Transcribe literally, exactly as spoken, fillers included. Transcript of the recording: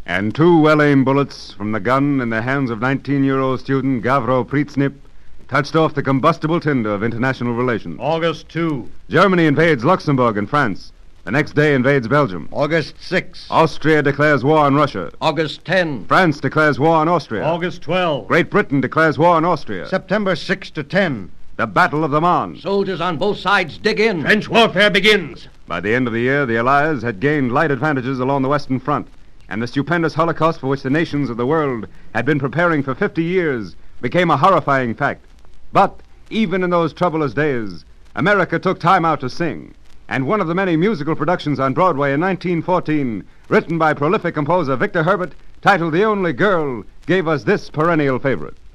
And two well-aimed bullets from the gun in the hands of nineteen-year-old student Gavro Pritsnip touched off the combustible tinder of international relations. August second. Germany invades Luxembourg and France. The next day invades Belgium. August sixth. Austria declares war on Russia. August tenth. France declares war on Austria. August twelfth. Great Britain declares war on Austria. September sixth to tenth. The Battle of the Marne. Soldiers on both sides dig in. Trench warfare begins. By the end of the year, the Allies had gained light advantages along the Western Front, and the stupendous Holocaust for which the nations of the world had been preparing for fifty years became a horrifying fact. But even in those troublous days, America took time out to sing. And one of the many musical productions on Broadway in nineteen fourteen, written by prolific composer Victor Herbert, titled The Only Girl, gave us this perennial favorite.